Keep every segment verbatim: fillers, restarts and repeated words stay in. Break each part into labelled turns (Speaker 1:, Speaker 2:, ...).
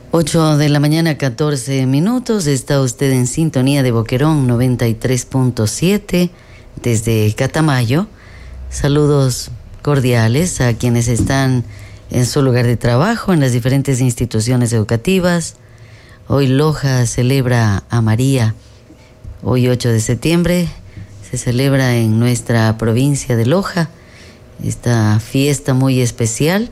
Speaker 1: ocho de la mañana, catorce minutos. Está usted en sintonía de Boquerón noventa y tres punto siete desde Catamayo. Saludos cordiales a quienes están en su lugar de trabajo, en las diferentes instituciones educativas. Hoy Loja celebra a María. Hoy ocho de septiembre se celebra en nuestra provincia de Loja esta fiesta muy especial.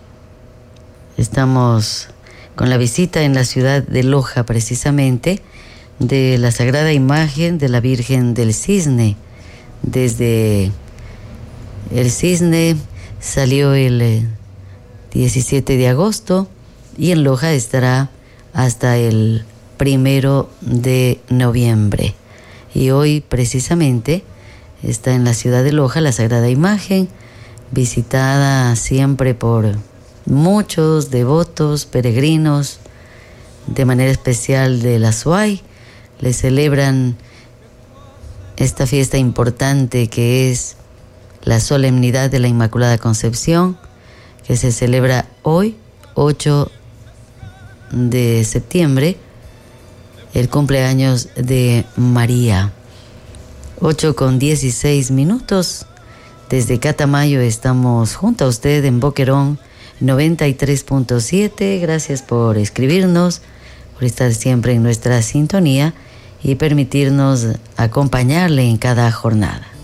Speaker 1: Estamos con la visita en la ciudad de Loja, precisamente, de la Sagrada Imagen de la Virgen del Cisne. Desde el Cisne salió el diecisiete de agosto y en Loja estará hasta el primero de noviembre. Y hoy, precisamente, está en la ciudad de Loja la Sagrada Imagen, visitada siempre por muchos devotos, peregrinos, de manera especial de la Azuay. Le celebran esta fiesta importante que es la solemnidad de la Inmaculada Concepción, que se celebra hoy, ocho de septiembre, el cumpleaños de María. ocho con dieciséis minutos. Desde Catamayo estamos junto a usted en Boquerón noventa y tres punto siete. Gracias por escribirnos, por estar siempre en nuestra sintonía y permitirnos acompañarle en cada jornada.